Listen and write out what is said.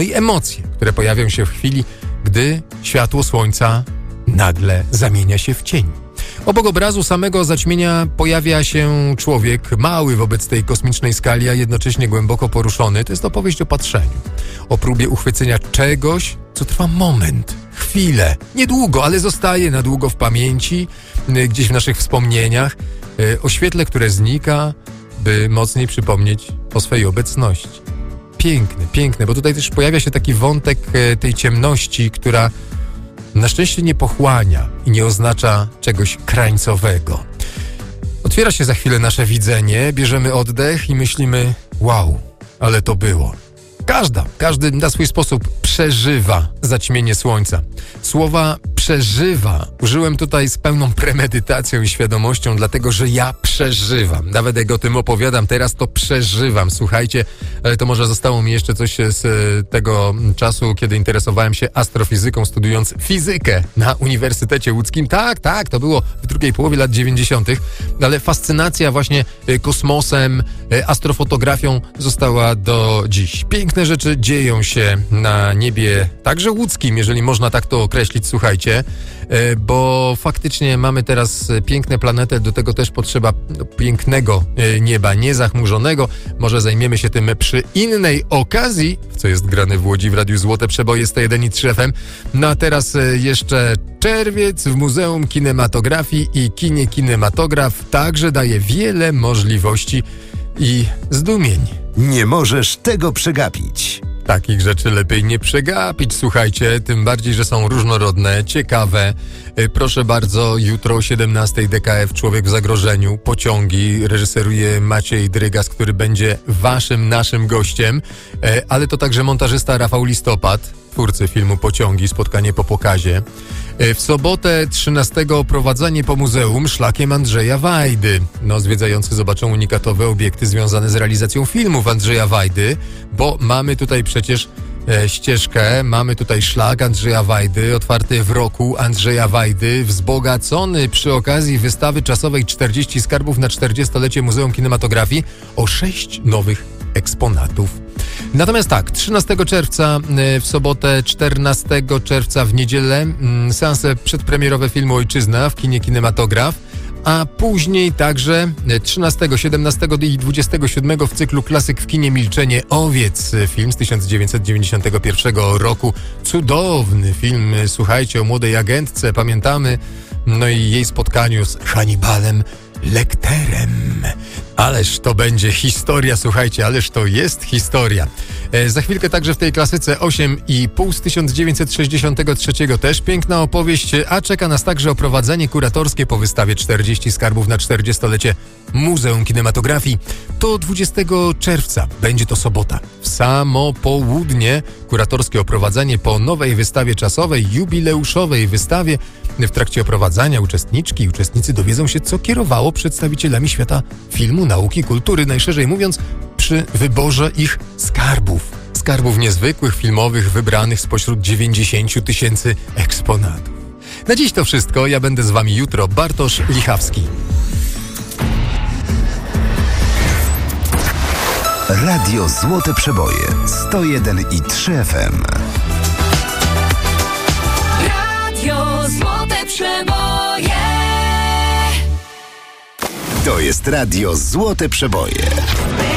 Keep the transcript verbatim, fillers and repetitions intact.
No i emocje, które pojawią się w chwili, gdy światło słońca nagle zamienia się w cień. Obok obrazu samego zaćmienia pojawia się człowiek, mały wobec tej kosmicznej skali, a jednocześnie głęboko poruszony. To jest opowieść o patrzeniu, o próbie uchwycenia czegoś, co trwa moment, chwilę, niedługo, ale zostaje na długo w pamięci, gdzieś w naszych wspomnieniach, o świetle, które znika, by mocniej przypomnieć o swej obecności. Piękne, piękne, bo tutaj też pojawia się taki wątek tej ciemności, która na szczęście nie pochłania i nie oznacza czegoś krańcowego. Otwiera się za chwilę nasze widzenie, bierzemy oddech i myślimy: wow, ale to było. Każda, każdy na swój sposób przeżywa zaćmienie słońca. Słowa przeżywa użyłem tutaj z pełną premedytacją i świadomością, dlatego że ja przeżywam. Nawet jak o tym opowiadam teraz, to przeżywam. Słuchajcie, ale to może zostało mi jeszcze coś z tego czasu, kiedy interesowałem się astrofizyką, studiując fizykę na Uniwersytecie Łódzkim. Tak, tak, to było w drugiej połowie lat dziewięćdziesiątych, ale fascynacja właśnie kosmosem, astrofotografią została do dziś. Piękne rzeczy dzieją się na niebie, także łódzkim, jeżeli można tak to określić, słuchajcie, bo faktycznie mamy teraz piękne planety, do tego też potrzeba pięknego nieba, niezachmurzonego. Może zajmiemy się tym przy innej okazji, w co jest grane w Łodzi w Radiu Złote Przeboje sto jeden i trzy F M. No a teraz jeszcze czerwiec w Muzeum Kinematografii i kinie Kinematograf także daje wiele możliwości i zdumień. Nie możesz tego przegapić. Takich rzeczy lepiej nie przegapić, słuchajcie, tym bardziej, że są różnorodne, ciekawe. Proszę bardzo, jutro o siedemnastej D K F Człowiek w zagrożeniu, pociągi, reżyseruje Maciej Drygas, który będzie waszym, naszym gościem, ale to także montażysta Rafał Listopad, twórcy filmu Pociągi, spotkanie po pokazie. W sobotę trzynastego oprowadzanie po muzeum szlakiem Andrzeja Wajdy. No, zwiedzający zobaczą unikatowe obiekty związane z realizacją filmów Andrzeja Wajdy, bo mamy tutaj przecież e, ścieżkę, mamy tutaj szlak Andrzeja Wajdy, otwarty w roku Andrzeja Wajdy, wzbogacony przy okazji wystawy czasowej czterdzieści skarbów na czterdziestolecie Muzeum Kinematografii o sześć nowych eksponatów. Natomiast tak, trzynastego czerwca w sobotę, czternastego czerwca w niedzielę seanse przedpremierowe filmu Ojczyzna w kinie Kinematograf, a później także trzynastego, siedemnastego i dwudziestego siódmego w cyklu Klasyk w kinie Milczenie owiec. Film z tysiąc dziewięćset dziewięćdziesiątego pierwszego roku. Cudowny film, słuchajcie, o młodej agentce, pamiętamy, no i jej spotkaniu z Hannibalem Lecterem. Ależ to będzie historia, słuchajcie, ależ to jest historia. E, za chwilkę także w tej klasyce osiem i pół z tysiąc dziewięćset sześćdziesiątego trzeciego też piękna opowieść, a czeka nas także oprowadzenie kuratorskie po wystawie czterdzieści skarbów na czterdziestolecie Muzeum Kinematografii. To dwudziestego czerwca, będzie to sobota. W samo południe kuratorskie oprowadzenie po nowej wystawie czasowej, jubileuszowej wystawie. W trakcie oprowadzania uczestniczki i uczestnicy dowiedzą się, co kierowało przedstawicielami świata filmu, nauki, kultury, najszerzej mówiąc, przy wyborze ich skarbów. Skarbów niezwykłych, filmowych, wybranych spośród dziewięćdziesięciu tysięcy eksponatów. Na dziś to wszystko. Ja będę z wami jutro. Bartosz Lichawski. Radio Złote Przeboje sto jeden i trzy F M. Radio Złote Przeboje. To jest Radio Złote Przeboje.